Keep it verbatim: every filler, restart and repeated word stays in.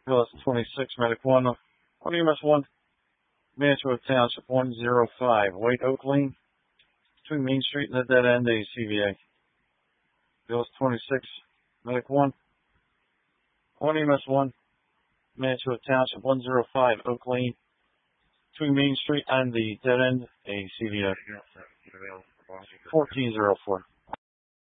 Phyllis twenty-six, Medic one. On E M S one, Mansfield Township one oh five, White Oak Lane, between Main Street and the dead end, a C V A. Phyllis twenty-six, Medic one. On E M S one, Mansfield Township one oh five, Oak Lane, between Main Street and the dead end, a C V A. fourteen oh four.